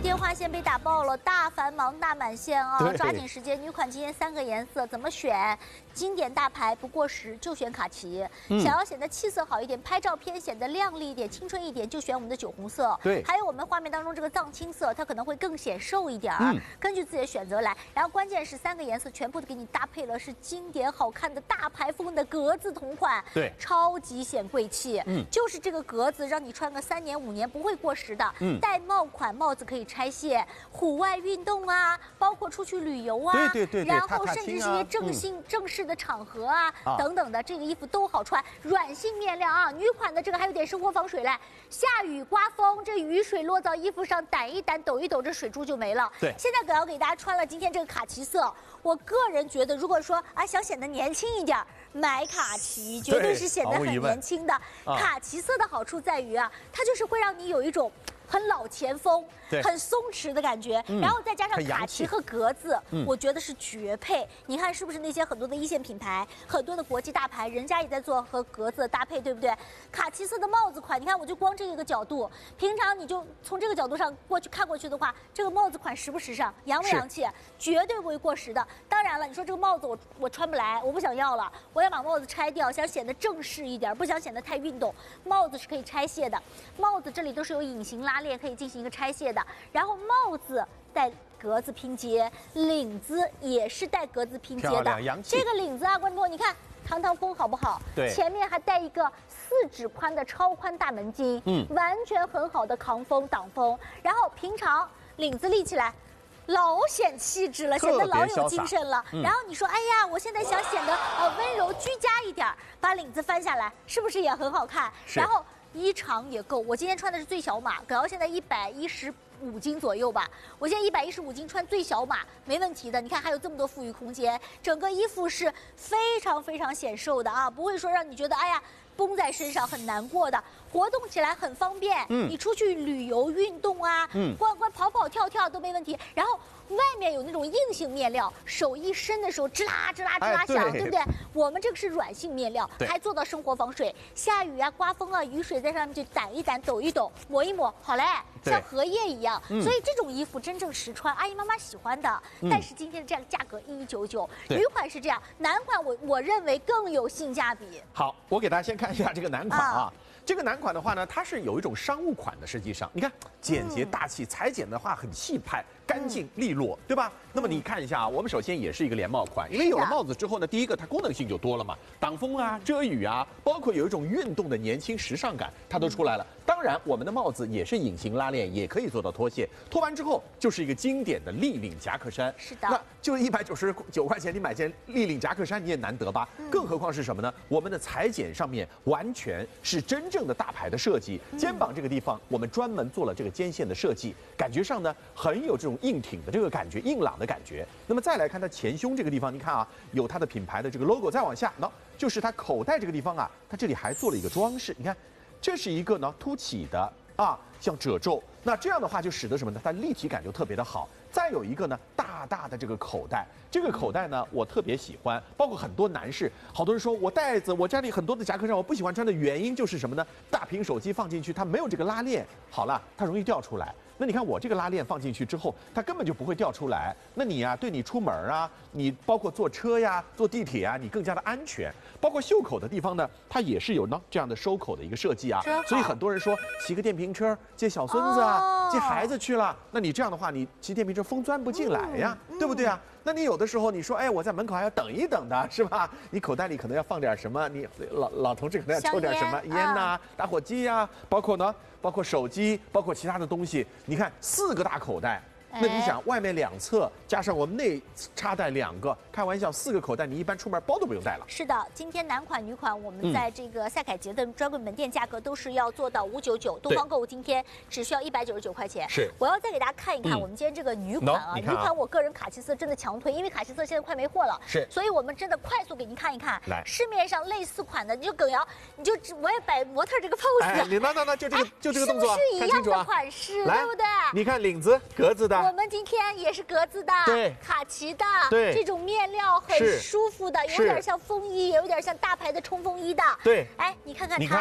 电话线被打爆了，大繁忙大满线啊！抓紧时间，女款今天3个颜色怎么选？经典大牌不过时就选卡其，想要显得气色好一点，拍照片显得靓丽一点、青春一点，就选我们的酒红色。 对， 还有我们画面当中这个藏青色，它可能会更显瘦一点根据自己的选择来。然后关键是3个颜色全部都给你搭配了是经典好看的大牌风的格子同款， 对， 超级显贵气。就是这个格子让你穿个3年5年不会过时的。带帽款，帽子可以拆卸，户外运动啊，包括出去旅游啊， 对， 然后甚至是一些正式的场合啊等等的，这个衣服都好穿，软性面料啊。女款的这个还有点生活防水嘞，下雨刮风，这雨水落到衣服上，掸一掸，抖一抖，这水珠就没了。 对， 现在我要给大家穿了今天这个卡其色，我个人觉得，如果说想显得年轻一点，买卡其绝对是显得很年轻的。卡其色的好处在于它就是会让你有一种很老前锋、很松弛的感觉，然后再加上卡其和格子，我觉得是绝配。你看是不是那些很多的1线品牌、很多的国际大牌，人家也在做和格子的搭配，对不对？卡其色的帽子款，你看我就光这个角度，平常你就从这个角度上看过去的话，这个帽子款时不时尚，洋不洋气，绝对不会过时的。当然了，你说这个帽子我穿不来，我不想要了，我要把帽子拆掉，想显得正式一点，不想显得太运动，帽子是可以拆卸的，帽子这里都是有隐形拉链可以进行一个拆卸的，然后帽子带格子拼接，领子也是带格子拼接的。这个领子观众朋友，你看堂堂风好不好？对，前面还带一个4指宽的超宽大门襟，完全很好的抗风挡风。然后平常领子立起来，老显气质了，显得老有精神了。然后你说，哎呀，我现在想显得温柔居家一点，把领子翻下来，是不是也很好看？然后衣长也够，我今天穿的是最小码，可要现在115斤左右吧。我现在115斤穿最小码没问题的。你看还有这么多富裕空间，整个衣服是非常非常显瘦的不会说让你觉得绷在身上很难过的，活动起来很方便。你出去旅游运动光跑跳都没问题。然后外面有那种硬性面料，手一伸的时候吱啦吱啦吱啦响，对不对？我们这个是软性面料，还做到生活防水，下雨刮风雨水在上面就掸一掸，抖一抖，抹一抹，好嘞，像荷叶一样。所以这种衣服真正实穿，阿姨妈妈喜欢的。但是今天的这样价格1199，女款是这样，男款我认为更有性价比。 好，我给大家先看一下这个男款这个男款的话呢，它是有一种商务款的，实际上你看简洁大气，裁剪的话很气派、干净利落，对吧？那么你看一下我们首先也是一个连帽款，因为有了帽子之后呢，第一个它功能性就多了嘛，挡风遮雨包括有一种运动的年轻时尚感，它都出来了。当然，我们的帽子也是隐形拉链，也可以做到脱卸，脱完之后就是一个经典的立领夹克衫。 是的， 那就199块钱，你买件立领夹克衫你也难得吧？更何况是什么呢？我们的裁剪上面完全是真正的大牌的设计，肩膀这个地方我们专门做了这个肩线的设计，感觉上呢很有这种硬挺的这个感觉，硬朗的感觉。那么再来看它前胸这个地方，你看有它的品牌的这个 logo， 再往下就是它口袋这个地方它这里还做了一个装饰，你看。这是一个凸起的像褶皱，那这样的话就使得什么呢？它立体感就特别的好。再有一个呢，大大的这个口袋，这个口袋呢我特别喜欢，包括很多男士，好多人说我袋子，我家里很多的夹克衫我不喜欢穿的原因就是什么呢？大屏手机放进去它没有这个拉链，好了，它容易掉出来。那你看我这个拉链放进去之后，它根本就不会掉出来。那你对你出门你包括坐车坐地铁你更加的安全。包括袖口的地方呢，它也是有这样的收口的一个设计所以很多人说骑个电瓶车接小孙子接孩子去了，那你这样的话，你骑电瓶车风钻不进来对不对那你有的时候你说，我在门口还要等一等的，是吧？你口袋里可能要放点什么？你老同志可能要抽点什么烟打火机包括手机，包括其他的东西。你看4个大口袋。那你想，外面2侧加上我们内插袋2个，开玩笑，4个口袋，你一般出门包都不用带了。 是的，今天男款、女款，我们在这个赛凯杰的专柜门店价格都是要做到599，东方购物今天只需要199块钱。是，我要再给大家看一看我们今天这个女款女款我个人卡其色真的强推，因为卡其色现在快没货了，是，所以我们真的快速给您看一看。来，市面上类似款的，你就耿瑶，我也摆模特这个 pose， 你那就这个动作， 是不是一样的款式，对不对？ 你看领子格子的。 我们今天也是格子的， 对， 卡其的， 对， 这种面料很舒服的，有点像风衣，也有点像大牌的冲锋衣的。 对， 你看看它。 你看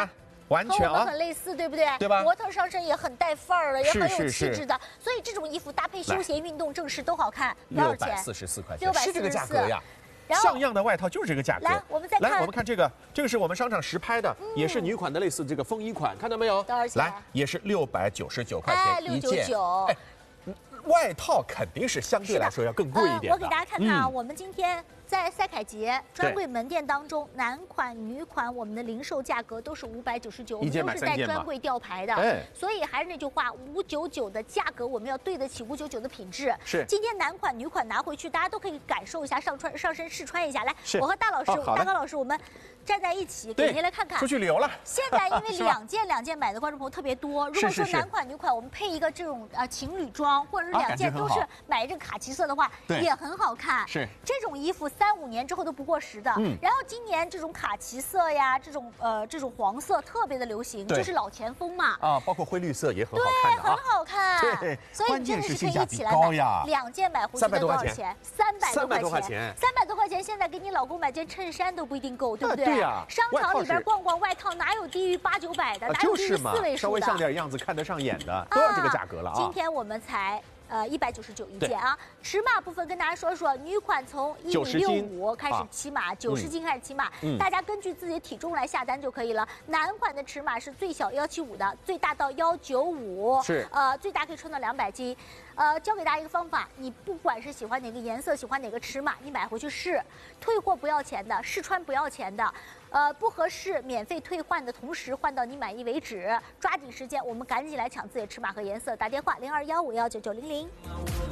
完全和我们很类似，对不对？ 对吧？ 模特上身也很带范儿了，也很有气质的。 是所以这种衣服搭配休闲运动正式都好看。多少钱 ？644块钱，是这个价格呀。 像样的外套就是这个价格。 来，我们再看， 来，我们看这个，这个是我们商场实拍的，也是女款的类似这个风衣款，看到没有？ 多少钱？ 来，也是699块钱一件。 699。 外套肯定是相对来说要更贵一点的。 我给大家看看啊，我们今天在赛凯杰专柜门店当中，男款、女款，我们的零售价格都是599，我们都是在专柜吊牌的。所以还是那句话，599的价格我们要对得起599的品质。 是。 今天男款、女款拿回去，大家都可以感受一下，上身试穿一下。来，我和大老师、大高老师，我们站在一起，给您来看看。 出去旅游了。 现在因为两件买的观众朋友特别多，如果说男款、女款，我们配一个这种情侣装，或者是2件都是买这个卡其色的话，也很好看。 是。 这种衣服3、5年之后都不过时的。然后今年这种卡其色呀，这种黄色特别的流行，就是老前锋嘛。 啊，包括灰绿色也很好看的很好看。 对。 所以真的是可以一起来买。2件买回去得多少钱？300多块钱。300多块钱，现在给你老公买件衬衫都不一定够，对不对？ 对呀。 商场里边逛逛，外套哪有低于8、900的？哪有低于4位数的？ 稍微像点样子，看得上眼的，都要这个价格了啊！ 今天我们才199一件啊。尺码部分跟大家说说，女款从1.65米开始起码，90斤开始起码，大家根据自己的体重来下单就可以了。男款的尺码是最小175的，最大到195， 是最大可以穿到200斤。教给大家一个方法，你不管是喜欢哪个颜色，喜欢哪个尺码，你买回去试，退货不要钱的，试穿不要钱的。不合适免费退换的同时换到你满意为止，抓紧时间，我们赶紧来抢自己的尺码和颜色，打电话0215519900。